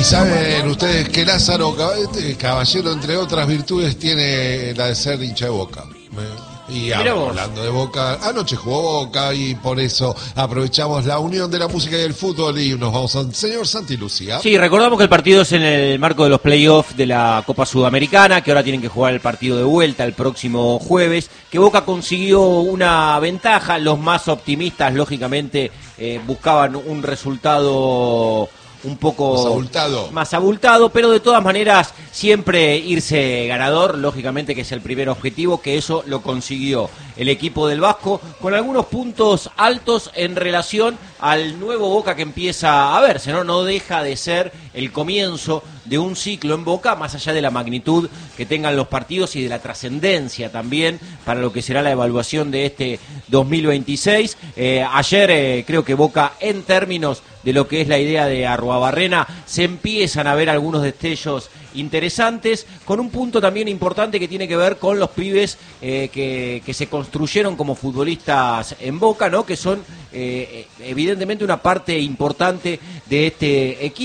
saben ustedes que Lázaro Caballero, entre otras virtudes, tiene la de ser hincha de Boca. Y hablando de Boca, anoche jugó Boca y por eso aprovechamos la unión de la música y el fútbol y nos vamos al señor Santi Lucía. Sí, recordamos que el partido es en el marco de los playoffs de la Copa Sudamericana, que ahora tienen que jugar el partido de vuelta el próximo jueves, que Boca consiguió una ventaja. Los más optimistas, lógicamente, buscaban un resultado un poco más abultado, pero de todas maneras siempre irse ganador, lógicamente que es el primer objetivo, que eso lo consiguió el equipo del Vasco, con algunos puntos altos en relación al nuevo Boca que empieza a verse, no deja de ser el comienzo de un ciclo en Boca, más allá de la magnitud que tengan los partidos y de la trascendencia también para lo que será la evaluación de este 2026. Ayer creo que Boca, en términos de lo que es la idea de Arruabarrena, se empiezan a ver algunos destellos interesantes, con un punto también importante que tiene que ver con los pibes que se construyeron como futbolistas en Boca, ¿no? Que son evidentemente una parte importante de este equipo.